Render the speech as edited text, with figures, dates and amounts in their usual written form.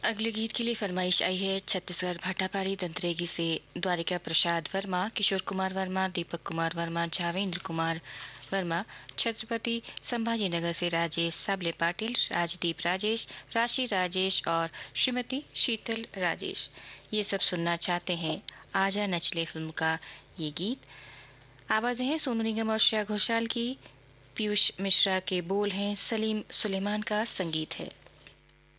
अगले गीत के लिए फरमाइश आई है छत्तीसगढ़ भाटापारी दंतरेगी से द्वारिका प्रसाद वर्मा, किशोर कुमार वर्मा, दीपक कुमार वर्मा, जावेंद्र कुमार वर्मा, छत्रपति संभाजीनगर से राजेश साबले पाटिल, राजदीप राजेश, राशि राजेश और श्रीमती शीतल राजेश। ये सब सुनना चाहते हैं आजा नचले फिल्म का ये गीत। आवाजें हैं सोनू निगम और श्रेया घोषाल की, पीयूष मिश्रा के बोल हैं, सलीम सुलेमान का संगीत है।